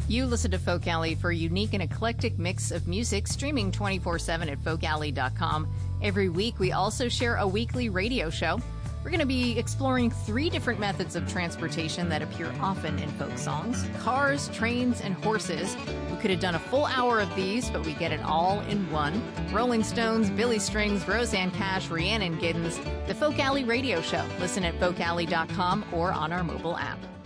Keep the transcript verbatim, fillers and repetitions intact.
You listen to Folk Alley for a unique and eclectic mix of music, streaming twenty-four seven at folk alley dot com. Every week, we also share a weekly radio show. We're going to be exploring three different methods of transportation that appear often in folk songs: cars, trains, and horses. We could have done a full hour of these, but we get it all in one. Rolling Stones, Billy Strings, Rosanne Cash, Rhiannon Giddens, the Folk Alley Radio Show. Listen at folk alley dot com or on our mobile app.